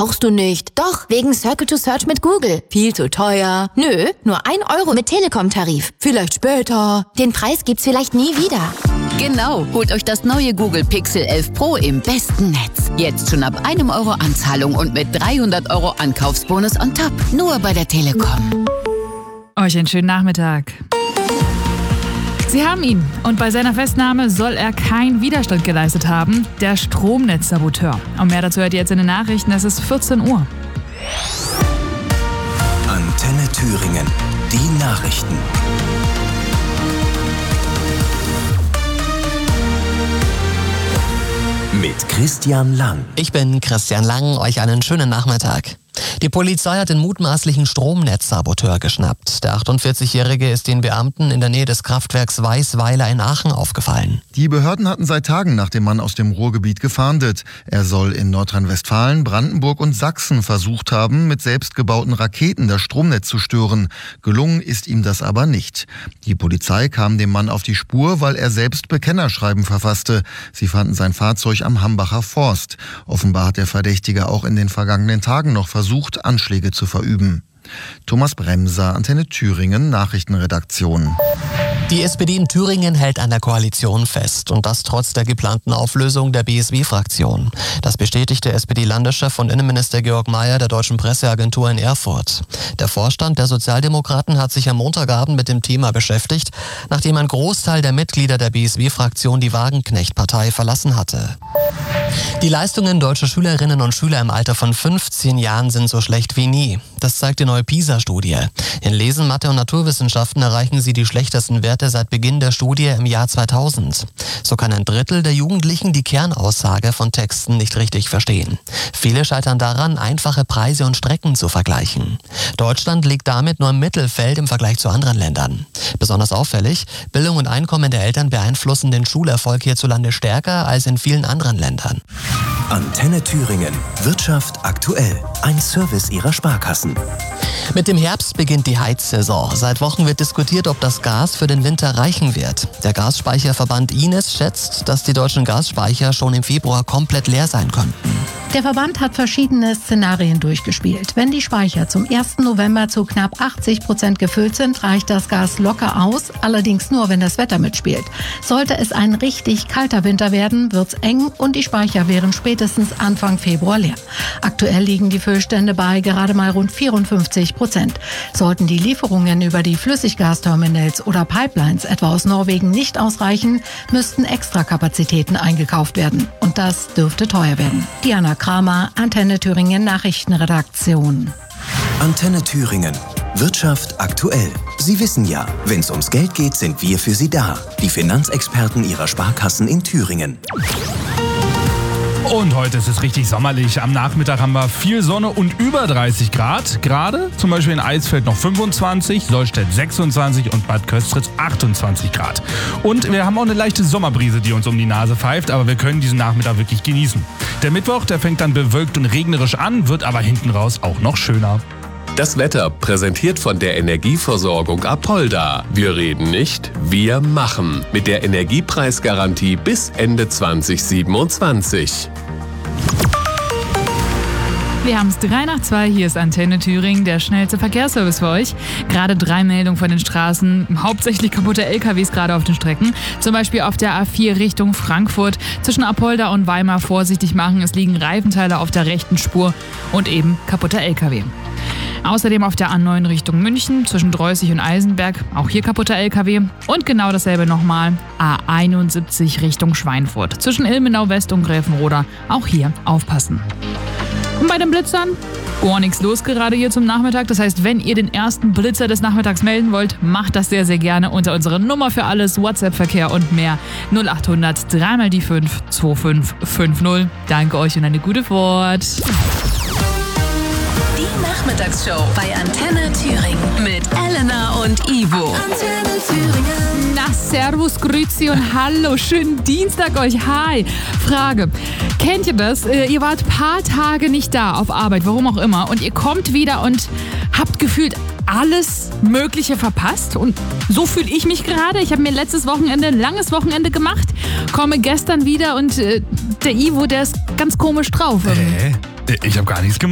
brauchst du nicht. Doch, wegen Circle to Search mit Google. Viel zu teuer. Nö, nur 1 Euro mit Telekom-Tarif. Vielleicht später. Den Preis gibt's vielleicht nie wieder. Genau, holt euch das neue Google Pixel 11 Pro im besten Netz. Jetzt schon ab 1 Euro Anzahlung und mit 300 Euro Ankaufsbonus on top. Nur bei der Telekom. Euch einen schönen Nachmittag. Sie haben ihn und bei seiner Festnahme soll er keinen Widerstand geleistet haben. Der Stromnetzsaboteur. Und mehr dazu hört ihr jetzt in den Nachrichten. Es ist 14 Uhr. Antenne Thüringen. Die Nachrichten. Mit Christian Lang. Ich bin Christian Lang, euch einen schönen Nachmittag. Die Polizei hat den mutmaßlichen Stromnetzsaboteur geschnappt. Der 48-Jährige ist den Beamten in der Nähe des Kraftwerks Weißweiler in Aachen aufgefallen. Die Behörden hatten seit Tagen nach dem Mann aus dem Ruhrgebiet gefahndet. Er soll in Nordrhein-Westfalen, Brandenburg und Sachsen versucht haben, mit selbstgebauten Raketen das Stromnetz zu stören. Gelungen ist ihm das aber nicht. Die Polizei kam dem Mann auf die Spur, weil er selbst Bekennerschreiben verfasste. Sie fanden sein Fahrzeug am Hambacher Forst. Offenbar hat der Verdächtige auch in den vergangenen Tagen noch versucht, Anschläge zu verüben. Thomas Bremser, Antenne Thüringen, Nachrichtenredaktion. Die SPD in Thüringen hält an der Koalition fest und das trotz der geplanten Auflösung der BSW-Fraktion. Das bestätigte SPD-Landeschef und Innenminister Georg Mayer der Deutschen Presseagentur in Erfurt. Der Vorstand der Sozialdemokraten hat sich am Montagabend mit dem Thema beschäftigt, nachdem ein Großteil der Mitglieder der BSW-Fraktion die Wagenknecht-Partei verlassen hatte. Die Leistungen deutscher Schülerinnen und Schüler im Alter von 15 Jahren sind so schlecht wie nie. Das zeigt die neue PISA-Studie. In Lesen, Mathe und Naturwissenschaften erreichen sie die schlechtesten Werte seit Beginn der Studie im Jahr 2000. So kann ein Drittel der Jugendlichen die Kernaussage von Texten nicht richtig verstehen. Viele scheitern daran, einfache Preise und Strecken zu vergleichen. Deutschland liegt damit nur im Mittelfeld im Vergleich zu anderen Ländern. Besonders auffällig, Bildung und Einkommen der Eltern beeinflussen den Schulerfolg hierzulande stärker als in vielen anderen Ländern. Antenne Thüringen. Wirtschaft aktuell. Ein Service Ihrer Sparkassen. Mit dem Herbst beginnt die Heizsaison. Seit Wochen wird diskutiert, ob das Gas für den Winter reichen wird. Der Gasspeicherverband Ines schätzt, dass die deutschen Gasspeicher schon im Februar komplett leer sein könnten. Der Verband hat verschiedene Szenarien durchgespielt. Wenn die Speicher zum 1. November zu knapp 80% gefüllt sind, reicht das Gas locker aus, allerdings nur, wenn das Wetter mitspielt. Sollte es ein richtig kalter Winter werden, wird's eng und die Speicher wären spätestens Anfang Februar leer. Aktuell liegen die Füllstände bei gerade mal rund 54%. Sollten die Lieferungen über die Flüssiggasterminals oder Pipelines etwa aus Norwegen nicht ausreichen, müssten Extrakapazitäten eingekauft werden. Und das dürfte teuer werden. Diana Kramer, Antenne Thüringen Nachrichtenredaktion. Antenne Thüringen. Wirtschaft aktuell. Sie wissen ja, wenn es ums Geld geht, sind wir für Sie da. Die Finanzexperten Ihrer Sparkassen in Thüringen. Und heute ist es richtig sommerlich. Am Nachmittag haben wir viel Sonne und über 30 Grad. Gerade zum Beispiel in Eisfeld noch 25, Sollstedt 26 und Bad Köstritz 28 Grad. Und wir haben auch eine leichte Sommerbrise, die uns um die Nase pfeift, aber wir können diesen Nachmittag wirklich genießen. Der Mittwoch, der fängt dann bewölkt und regnerisch an, wird aber hinten raus auch noch schöner. Das Wetter präsentiert von der Energieversorgung Apolda. Wir reden nicht, wir machen. Mit der Energiepreisgarantie bis Ende 2027. Wir haben es 3:02, hier ist Antenne Thüringen, der schnellste Verkehrsservice für euch. Gerade 3 Meldungen von den Straßen, hauptsächlich kaputte LKWs gerade auf den Strecken. Zum Beispiel auf der A4 Richtung Frankfurt. Zwischen Apolda und Weimar vorsichtig machen, es liegen Reifenteile auf der rechten Spur und eben kaputter LKW. Außerdem auf der A9 Richtung München, zwischen Dreußig und Eisenberg, auch hier kaputter LKW. Und genau dasselbe nochmal, A71 Richtung Schweinfurt, zwischen Ilmenau West und Gräfenroda, auch hier aufpassen. Und bei den Blitzern, gar nichts los gerade hier zum Nachmittag. Das heißt, wenn ihr den ersten Blitzer des Nachmittags melden wollt, macht das sehr, sehr gerne unter unserer Nummer für alles, WhatsApp-Verkehr und mehr. 0800 3 die 5 2550. Danke euch und eine gute Fahrt. Die Nachmittagsshow bei Antenne Thüringen mit Elena und Ivo. Antenne Thüringen. Na, servus, grüezi und hallo, schönen Dienstag euch, hi. Frage, kennt ihr das? Ihr wart ein paar Tage nicht da auf Arbeit, warum auch immer, und ihr kommt wieder und habt gefühlt alles Mögliche verpasst. Und so fühle ich mich gerade. Ich habe mir letztes Wochenende ein langes Wochenende gemacht, komme gestern wieder und der Ivo, der ist ganz komisch drauf. Ich habe gar nichts gemacht.